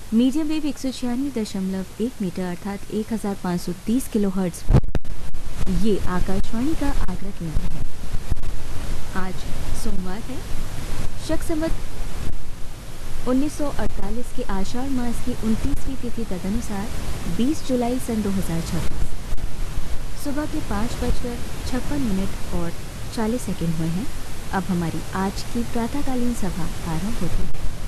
Medium wave 196.1 metre अर्थात 1530 kilohertz. ये आकाशवाणी का आगरा केंद्र है। आज सोमवार है, शक संवत 1948 के आषाढ़ मास की 29वीं तिथि तदनुसार 20 जुलाई सन 2026। सुबह के 5:56 और 40 सेकंड हुए हैं। अब हमारी आज की प्रातःकालीन सभा आरंभ होती है।